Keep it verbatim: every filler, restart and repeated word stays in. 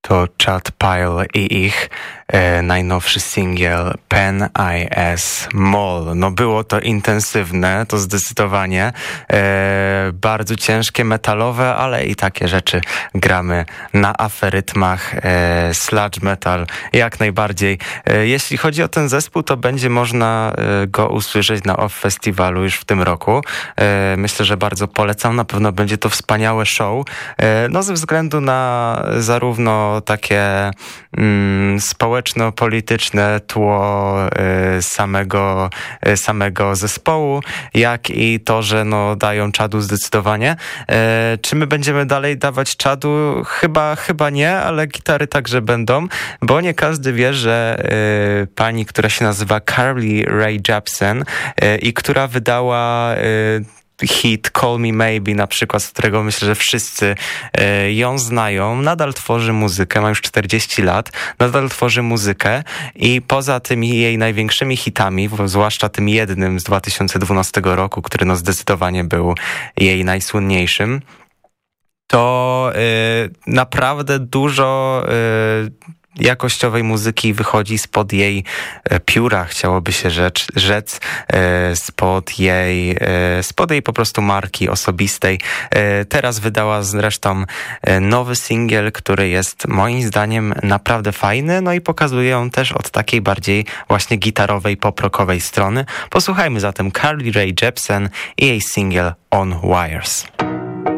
To Chad Pile i ich e, najnowszy singiel Pen I S Moll. No było to intensywne, to zdecydowanie. E, bardzo ciężkie, metalowe, ale i takie rzeczy gramy na aferytmach. E, sludge metal jak najbardziej. E, jeśli chodzi o ten zespół, to będzie można e, go usłyszeć na Off Festiwalu już w tym roku. E, myślę, że bardzo polecam. Na pewno będzie to wspaniałe show. E, no ze względu na zarówno takie mm, społeczno-polityczne tło y, samego, y, samego zespołu, jak i to, że no, dają czadu zdecydowanie. Y, czy my będziemy dalej dawać czadu? Chyba, chyba nie, ale gitary także będą, bo nie każdy wie, że y, pani, która się nazywa Carly Rae Jepsen y, i która wydała y, hit Call Me Maybe na przykład, z którego myślę, że wszyscy e, ją znają. Nadal tworzy muzykę, ma już czterdzieści lat, nadal tworzy muzykę i poza tymi jej największymi hitami, zwłaszcza tym jednym z dwa tysiące dwunastego roku, który no zdecydowanie był jej najsłynniejszym, to e, naprawdę dużo e, jakościowej muzyki wychodzi spod jej pióra, chciałoby się rzecz, rzec, spod jej, spod jej po prostu marki osobistej. Teraz wydała zresztą nowy singiel, który jest moim zdaniem naprawdę fajny, no i pokazuje ją też od takiej bardziej właśnie gitarowej, pop-rockowej strony. Posłuchajmy zatem Carly Rae Jepsen i jej singiel On Wires.